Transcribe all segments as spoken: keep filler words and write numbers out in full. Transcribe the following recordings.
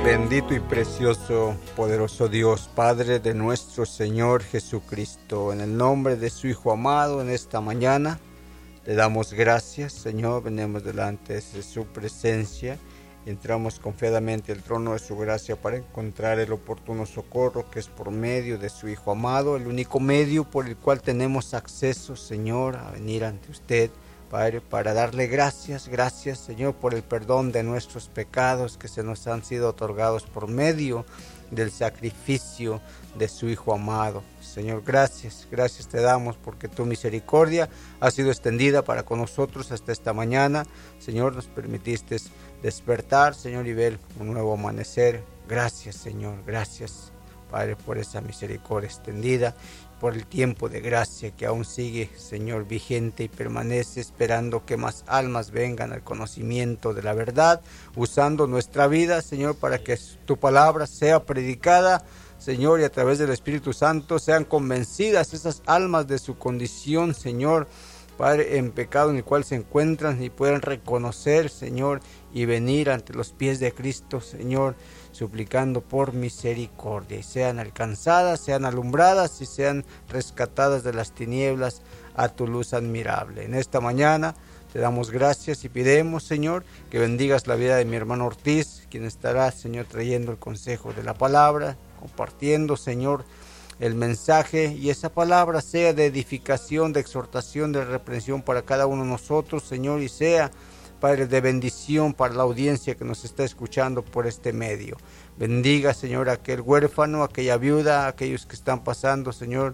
Bendito y precioso, poderoso Dios, Padre de nuestro Señor Jesucristo, en el nombre de su Hijo amado, en esta mañana, le damos gracias, Señor, venimos delante de su presencia, y entramos confiadamente al trono de su gracia para encontrar el oportuno socorro que es por medio de su Hijo amado, el único medio por el cual tenemos acceso, Señor, a venir ante usted, Padre, para darle gracias, gracias Señor por el perdón de nuestros pecados que se nos han sido otorgados por medio del sacrificio de su Hijo amado. Señor, gracias, gracias te damos porque tu misericordia ha sido extendida para con nosotros hasta esta mañana. Señor, nos permitiste despertar, Señor, y ver un nuevo amanecer. Gracias, Señor, gracias, Padre, por esa misericordia extendida, por el tiempo de gracia que aún sigue, Señor, vigente y permanece esperando que más almas vengan al conocimiento de la verdad, usando nuestra vida, Señor, para que tu palabra sea predicada, Señor, y a través del Espíritu Santo sean convencidas esas almas de su condición, Señor, Padre, en pecado en el cual se encuentran y puedan reconocer, Señor, y venir ante los pies de Cristo, Señor, suplicando por misericordia, y sean alcanzadas, sean alumbradas y sean rescatadas de las tinieblas a tu luz admirable. En esta mañana te damos gracias y pidemos, Señor, que bendigas la vida de mi hermano Ortiz, quien estará, Señor, trayendo el consejo de la palabra, compartiendo, Señor, el mensaje, y esa palabra sea de edificación, de exhortación, de reprensión para cada uno de nosotros, Señor, y sea, Padre, de bendición para la audiencia que nos está escuchando por este medio. Bendiga, Señor, a aquel huérfano, a aquella viuda, a aquellos que están pasando, Señor,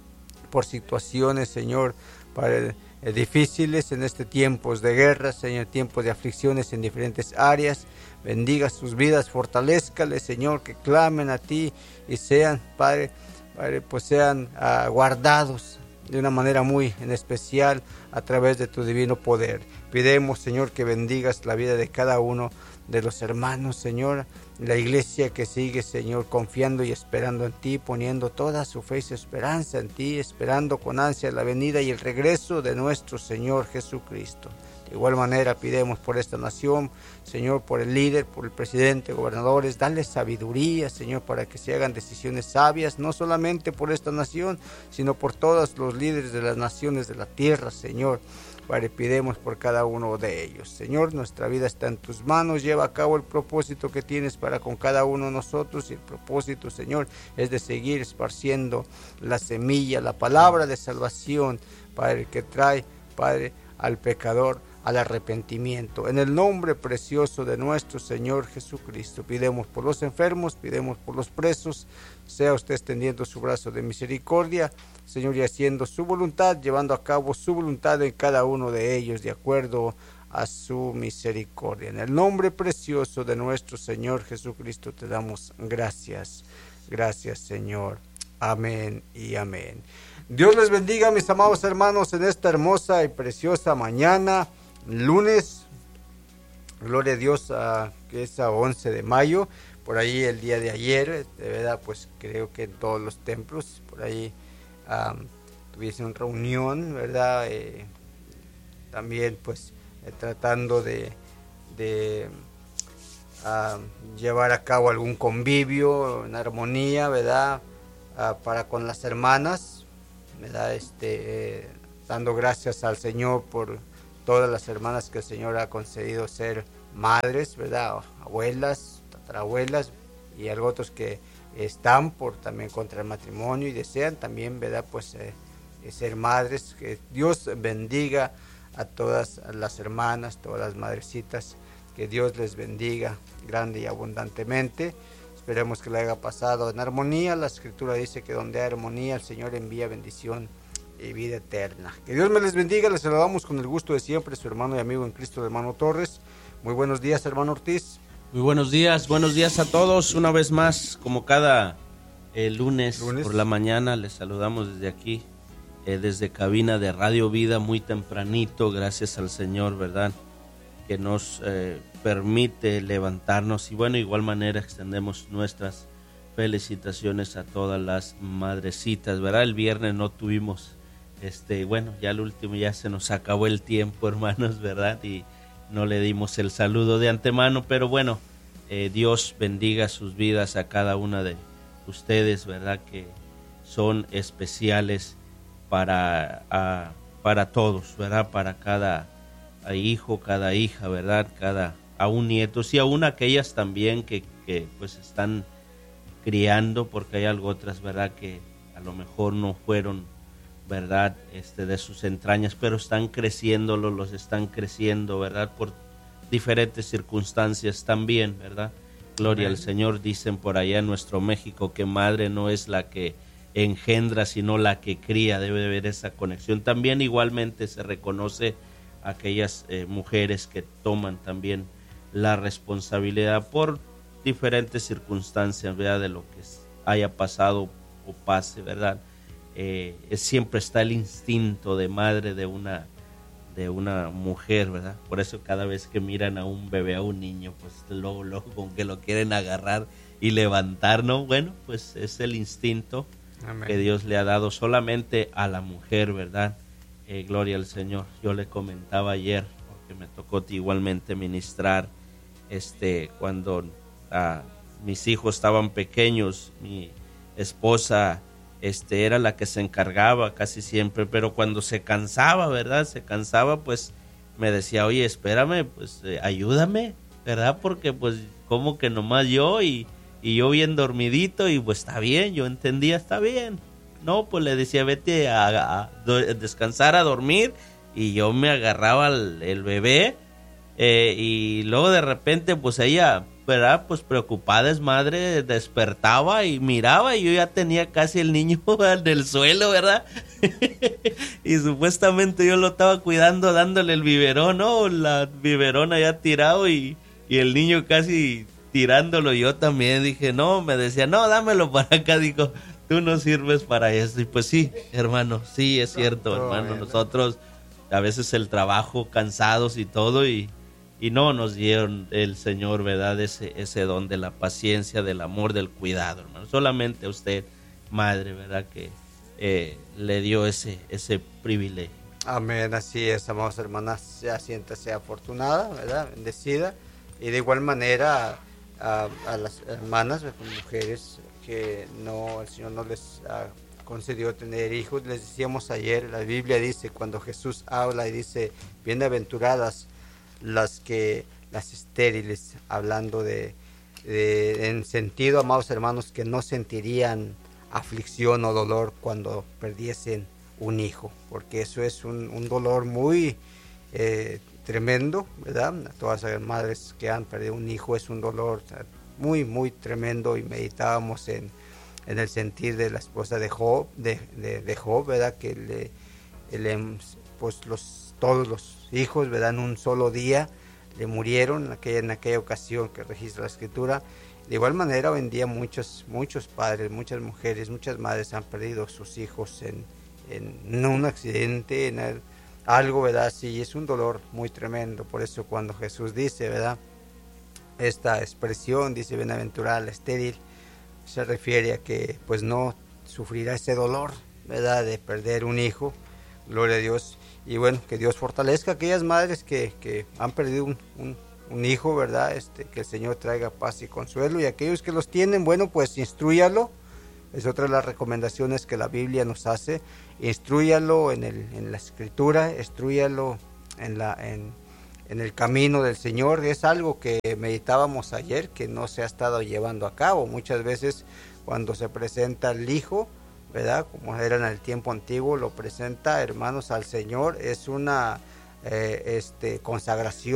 por situaciones, Señor, Padre, eh, difíciles en este tiempos de guerra, Señor, tiempos de aflicciones en diferentes áreas. Bendiga sus vidas, fortalézcales, Señor, que clamen a ti y sean, Padre, Padre, pues sean uh, guardados de una manera muy en especial a través de tu divino poder. Pidemos, Señor, que bendigas la vida de cada uno de los hermanos, Señor, la iglesia que sigue, Señor, confiando y esperando en ti, poniendo toda su fe y su esperanza en ti, esperando con ansia la venida y el regreso de nuestro Señor Jesucristo. De igual manera pidemos por esta nación, Señor, por el líder, por el presidente, gobernadores, dale sabiduría, Señor, para que se hagan decisiones sabias, no solamente por esta nación, sino por todos los líderes de las naciones de la tierra, Señor. Padre, pidemos por cada uno de ellos. Señor, nuestra vida está en tus manos, lleva a cabo el propósito que tienes para con cada uno de nosotros, y el propósito, Señor, es de seguir esparciendo la semilla, la palabra de salvación, Padre, que trae, Padre, al pecador al arrepentimiento. En el nombre precioso de nuestro Señor Jesucristo, pidemos por los enfermos, pidemos por los presos, sea usted extendiendo su brazo de misericordia, Señor, y haciendo su voluntad, llevando a cabo su voluntad en cada uno de ellos, de acuerdo a su misericordia. En el nombre precioso de nuestro Señor Jesucristo te damos gracias. Gracias, Señor. Amén y amén. Dios les bendiga, mis amados hermanos, en esta hermosa y preciosa mañana, lunes, gloria a Dios, a, que es a once de mayo, por ahí el día de ayer, de verdad, pues creo que en todos los templos, por ahí um, tuviesen reunión, ¿verdad? Eh, también, pues, eh, tratando de, de uh, llevar a cabo algún convivio en armonía, ¿verdad? Uh, para con las hermanas, ¿verdad? Este, eh, dando gracias al Señor por todas las hermanas que el Señor ha concedido ser madres, ¿verdad? Abuelas, tatarabuelas, y algo otros que están por también contra el matrimonio y desean también, ¿verdad? Pues eh, ser madres. Que Dios bendiga a todas las hermanas, todas las madrecitas, que Dios les bendiga grande y abundantemente. Esperemos que le haya pasado en armonía. La Escritura dice que donde hay armonía, el Señor envía bendición y vida eterna. Que Dios me les bendiga. Les saludamos con el gusto de siempre, su hermano y amigo en Cristo, el hermano Torres. Muy buenos días, hermano Ortiz. Muy buenos días, buenos días a todos. Una vez más, como cada eh, lunes, lunes por la mañana, les saludamos desde aquí, eh, desde cabina de Radio Vida, muy tempranito. Gracias al Señor, ¿verdad?, que nos eh, permite levantarnos. Y bueno, de igual manera extendemos nuestras felicitaciones a todas las madrecitas, ¿verdad? El viernes no tuvimos, este, bueno, ya el último, ya se nos acabó el tiempo, hermanos, ¿verdad? Y no le dimos el saludo de antemano, pero bueno, eh, Dios bendiga sus vidas a cada una de ustedes, ¿verdad? Que son especiales para, a, para todos, ¿verdad? Para cada hijo, cada hija, ¿verdad? Cada, aún nietos y aún aquellas también que, que pues están criando, porque hay algo otras, ¿verdad? Que a lo mejor no fueron, ¿verdad? Este, de sus entrañas, pero están creciendo, los, los están creciendo, ¿verdad? Por diferentes circunstancias también, ¿verdad? Gloria Amén. Al Señor. Dicen por allá en nuestro México que madre no es la que engendra, sino la que cría. Debe de haber esa conexión. También igualmente se reconoce a aquellas eh, mujeres que toman también la responsabilidad por diferentes circunstancias, ¿verdad? De lo que haya pasado o pase, ¿verdad? Eh, siempre está el instinto de madre de una de una mujer, ¿verdad? Por eso cada vez que miran a un bebé, a un niño, pues luego, luego con que lo quieren agarrar y levantar, ¿no? Bueno, pues es el instinto Amén. Que Dios le ha dado solamente a la mujer, ¿verdad? Eh, gloria al Señor. Yo le comentaba ayer, porque me tocó igualmente ministrar, este, cuando ah, mis hijos estaban pequeños, mi esposa Este, era la que se encargaba casi siempre, pero cuando se cansaba, ¿verdad? Se cansaba, pues me decía, oye, espérame, pues eh, ayúdame, ¿verdad? Porque pues como que nomás yo y, y yo bien dormidito y pues está bien, yo entendía, está bien. No, pues le decía, vete a, a, a descansar, a dormir, y yo me agarraba el, el bebé eh, y luego de repente pues ella... ¿verdad? Pues preocupada es madre, despertaba y miraba y yo ya tenía casi el niño en el suelo, ¿verdad? Y supuestamente yo lo estaba cuidando dándole el biberón, ¿no? La biberona ya tirado y, y el niño casi tirándolo. Yo también dije, no, me decía, no, dámelo para acá. Digo, tú no sirves para eso. Y pues sí, hermano, sí, es cierto, hermano. Nosotros a veces el trabajo, cansados y todo, y Y no nos dieron el Señor, ¿verdad? Ese, ese don de la paciencia, del amor, del cuidado, hermano. Solamente a usted, madre, ¿verdad? Que eh, le dio ese, ese privilegio. Amén, así es, amados hermanas. Ya siéntase afortunada, ¿verdad? Bendecida. Y de igual manera a, a las hermanas, mujeres que no, el Señor no les ha concedió tener hijos. Les decíamos ayer, la Biblia dice, cuando Jesús habla y dice, bienaventuradas las que las estériles, hablando de, de en sentido, amados hermanos, que no sentirían aflicción o dolor cuando perdiesen un hijo, porque eso es un, un dolor muy eh, tremendo, ¿verdad? A todas las madres que han perdido un hijo es un dolor muy, muy tremendo, y meditábamos en, en el sentir de la esposa de Job, de, de, de Job, ¿verdad? Que le, le pues los todos los hijos, ¿verdad? En un solo día le murieron en aquella, en aquella ocasión que registra la Escritura. De igual manera, hoy en día muchos, muchos padres, muchas mujeres, muchas madres han perdido sus hijos en, en un accidente, en el, algo, ¿verdad? Sí, es un dolor muy tremendo. Por eso cuando Jesús dice, ¿verdad? Esta expresión, dice, bienaventurada la estéril, se refiere a que pues no sufrirá ese dolor, ¿verdad? De perder un hijo. Gloria a Dios. Y bueno, que Dios fortalezca a aquellas madres que, que han perdido un, un, un hijo, ¿verdad? Este, que el Señor traiga paz y consuelo. Y aquellos que los tienen, bueno, pues instrúyalo. Es otra de las recomendaciones que la Biblia nos hace. Instrúyalo en, el, en la Escritura, instrúyalo en, la, en, en el camino del Señor. Es algo que meditábamos ayer, que no se ha estado llevando a cabo. Muchas veces cuando se presenta el hijo, ¿verdad? Como era en el tiempo antiguo, lo presenta, hermanos, al Señor. Es una eh, este, consagración